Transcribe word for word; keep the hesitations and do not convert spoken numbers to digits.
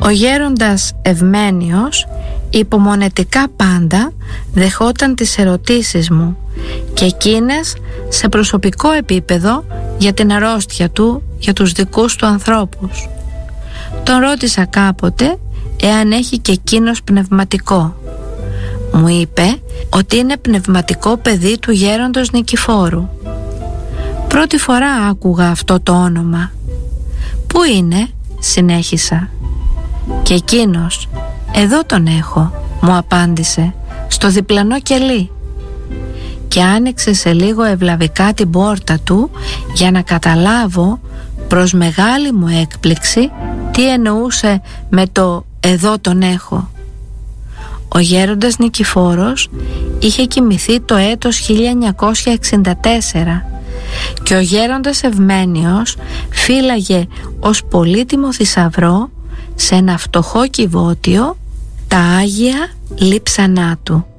Ο γέροντας Ευμένιος υπομονετικά πάντα δεχόταν τις ερωτήσεις μου και εκείνες σε προσωπικό επίπεδο για την αρρώστια του, για τους δικούς του ανθρώπους. Τον ρώτησα κάποτε εάν έχει και εκείνος πνευματικό. Μου είπε ότι είναι πνευματικό παιδί του γέροντος Νικηφόρου. Πρώτη φορά άκουγα αυτό το όνομα. «Πού είναι?» συνέχισα. Και εκείνος «Εδώ τον έχω», μου απάντησε, «στο διπλανό κελί». Και άνοιξε σε λίγο ευλαβικά την πόρτα του για να καταλάβω προς μεγάλη μου έκπληξη τι εννοούσε με το «εδώ τον έχω». Ο γέροντας Νικηφόρος είχε κοιμηθεί το έτος χίλια εννιακόσια εξήντα τέσσερα και ο γέροντας Ευμένιος φύλαγε ως πολύτιμο θησαυρό σε ένα φτωχό κυβότιο τα Άγια Λείψανά του.